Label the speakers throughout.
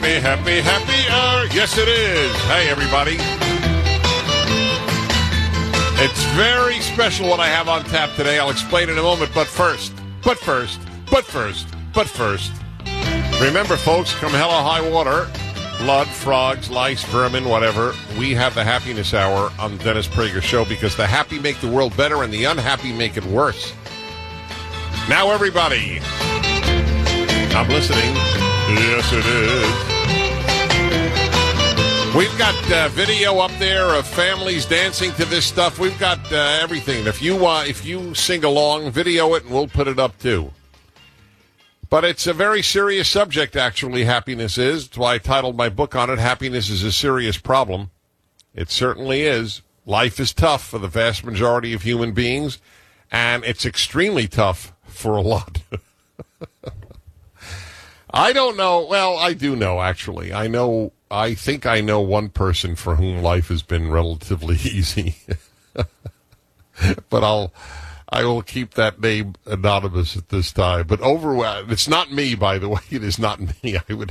Speaker 1: happier. Yes, it is. Hey, everybody. It's very special what I have on tap today. I'll explain in a moment, but first. Remember, folks, come hell or high water, blood, frogs, lice, vermin, whatever, we have the Happiness Hour on the Dennis Prager Show because the happy make the world better and the unhappy make it worse. Now, everybody. I'm listening. Yes, it is. We've got video up there of families dancing to this stuff. We've got everything. If you sing along, video it, and we'll put it up, too. But it's a very serious subject, actually, happiness is. That's why I titled my book on it, Happiness is a Serious Problem. It certainly is. Life is tough for the vast majority of human beings, and it's extremely tough for a lot. I don't know. Well, I do know, actually. I think I know one person for whom life has been relatively easy. But I will keep that name anonymous at this time. But it's not me, by the way. It is not me. I would.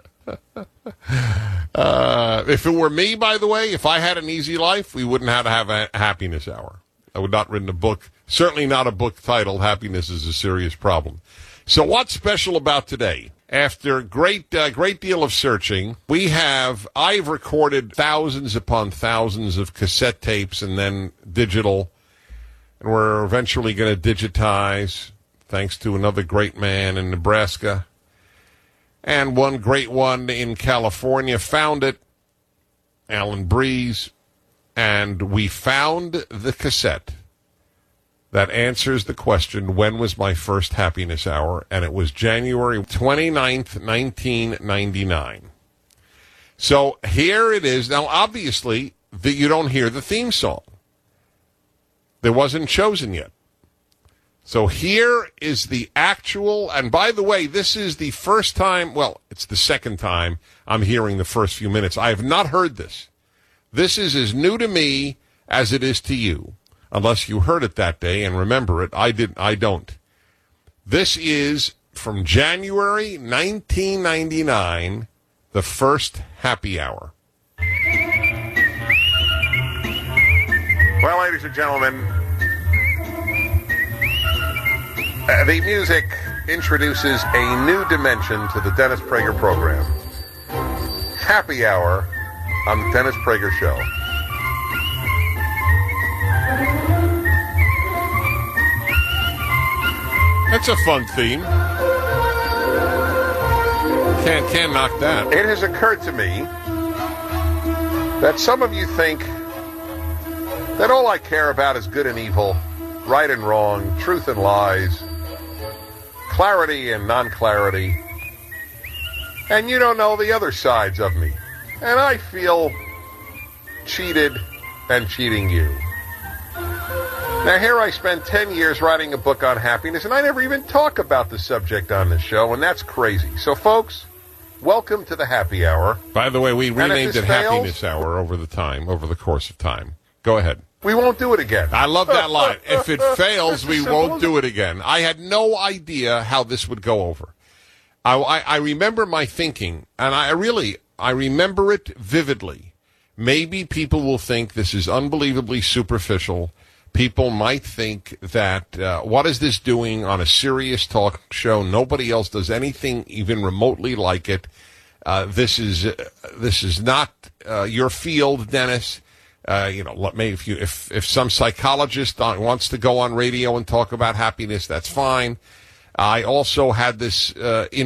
Speaker 1: If it were me, by the way, if I had an easy life, we wouldn't have to have a happiness hour. I would not have written a book, certainly not a book titled Happiness is a Serious Problem. So what's special about today? After great deal of searching, I've recorded thousands upon thousands of cassette tapes and then digital. And we're eventually going to digitize, thanks to another great man in Nebraska. And one great one in California found it, Alan Breeze. And we found the cassette that answers the question, when was my first happiness hour? And it was January 29th, 1999. So here it is. Now, obviously, you don't hear the theme song. It wasn't chosen yet. So here is the actual, and by the way, this is the first time, well, it's the second time I'm hearing the first few minutes. I have not heard this. This is as new to me as it is to you, unless you heard it that day and remember it. I don't. This is from January 1999, the first happy hour. Well, ladies and gentlemen, the music introduces a new dimension to the Dennis Prager program. Happy Hour on the Dennis Prager Show. That's a fun theme. Can't knock that. It has occurred to me that some of you think that all I care about is good and evil, right and wrong, truth and lies, clarity and non-clarity, and you don't know the other sides of me. And I feel cheated and cheating you. Now here I spent 10 years writing a book on happiness, and I never even talk about the subject on this show, and that's crazy. So folks, welcome to the Happy Hour. By the way, we renamed it Happiness Hour over the course of time. Go ahead. We won't do it again. I love that line. If it fails, we won't do it again. I had no idea how this would go over. I remember my thinking, and I remember it vividly. Maybe people will think this is unbelievably superficial. People might think that, what is this doing on a serious talk show? Nobody else does anything even remotely like it. This is not your field, Dennis. Maybe if some psychologist wants to go on radio and talk about happiness, that's fine. I also had this